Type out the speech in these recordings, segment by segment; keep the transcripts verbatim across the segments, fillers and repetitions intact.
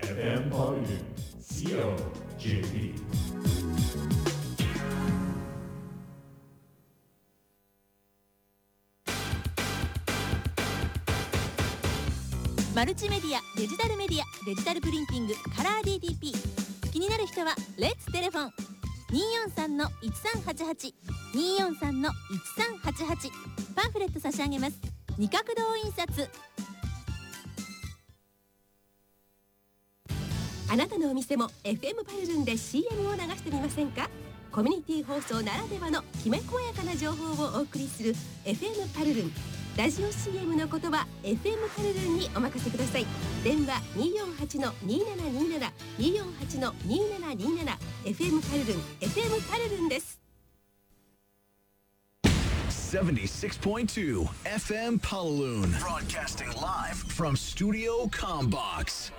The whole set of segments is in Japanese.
エフエム パルル シーオージェーピーマルチメディア、デジタルメディア、デジタルプリンティング、カラー ディーティーピー。 気になる人はレッツテレフォン にーよんさんのいちさんはちはち にーよんさんのいちさんはちはち。パンフレット差し上げます。二角堂印刷。 あなたのお店も エフエム パルルンで シーエム を流してみませんか。コミュニティ放送ならではのきめ細やかな情報をお送りする エフエム パルルン。ラジオ シーエム のことは エフエム パルルンにお任せください。電話 にーよんはちのにーななにーなな にーよんはちのにーななにーなな。 エフエム パルルン エフエム パルルンです。 seventy-six point two F M Paloon, broadcasting live from Studio Combox。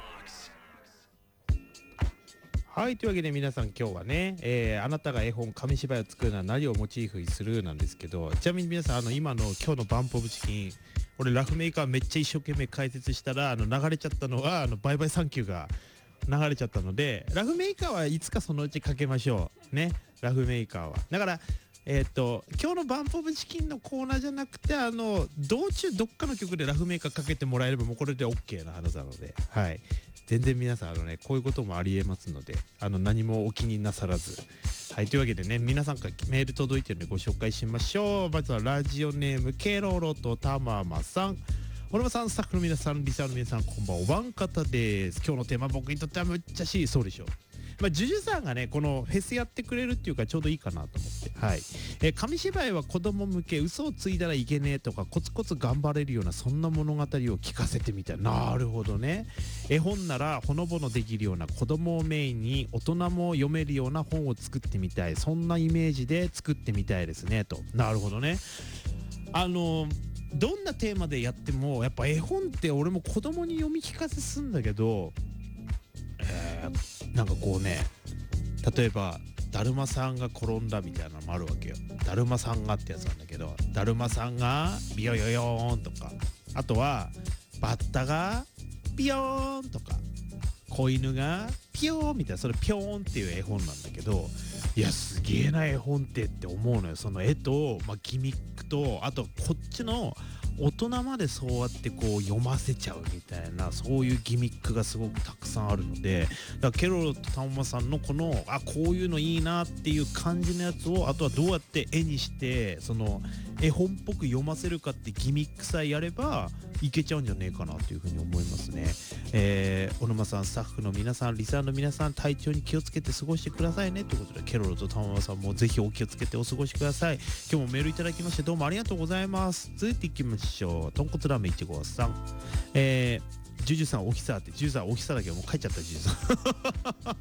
はい、というわけで皆さん今日はね、えー、あなたが絵本紙芝居を作るのは何をモチーフにするなんですけど、ちなみに皆さんあの今の今日のバンプオブチキン、俺ラフメーカーめっちゃ一生懸命解説したらあの流れちゃったのはあのバイバイサンキューが流れちゃったので、ラフメーカーはいつかそのうちかけましょうね、ラフメーカーは。だからえっと今日のバンプオブチキンのコーナーじゃなくて、あの道中どっかの曲でラフメーカーかけてもらえればもうこれで OK な話なので、はい、全然皆さんあのねこういうこともありえますので、あの何もお気になさらず。はい、というわけでね、皆さんからメール届いてるのでご紹介しましょう。まずはラジオネームケロロとたままさん。小沼さん、スタッフの皆さん、リサーの皆さん、こんばんは。おばん方です。今日のテーマ僕にとってはむっちゃしいそうでしょう。まあ、ジュジュさんがねこのフェスやってくれるっていうかちょうどいいかなと思って、はい、えー、紙芝居は子供向け、嘘をついたらいけねえとかコツコツ頑張れるようなそんな物語を聞かせてみたい。なるほどね。絵本ならほのぼのできるような、子供をメインに大人も読めるような本を作ってみたい、そんなイメージで作ってみたいですねと。なるほどね。あのどんなテーマでやってもやっぱ絵本って俺も子供に読み聞かせすんだけど、えー、なんかこうね、例えばだるまさんが転んだみたいなのもあるわけよ。だるまさんがってやつなんだけど、だるまさんがビヨヨヨーンとか、あとはバッタがビヨーンとか、子犬がピヨーンみたいな、それピョーンっていう絵本なんだけど、いやすげえな絵本ってって思うのよ。その絵と、まあ、ギミックと、あとこっちの大人までそうやってこう読ませちゃうみたいな、そういうギミックがすごくたくさんあるので、だからケロロとタモマさんのこのあこういうのいいなっていう感じのやつを、あとはどうやって絵にしてその絵本っぽく読ませるかってギミックさえやればいけちゃうんじゃねえかなというふうに思いますね。えー、小沼さん、スタッフの皆さん、リサーの皆さん、体調に気をつけて過ごしてくださいねということで、ケロロとタモマさんもぜひお気をつけてお過ごしください。今日もメールいただきましてどうもありがとうございます。続いていきましょう。豚骨ラーメンいちごさん、えー、ジュジュさんおひさって、ジュジュさんおひさだけどもう帰っちゃったジュジュさん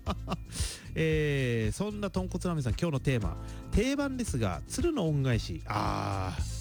えー、そんな豚骨ラーメンさん、今日のテーマ定番ですが鶴の恩返し。あー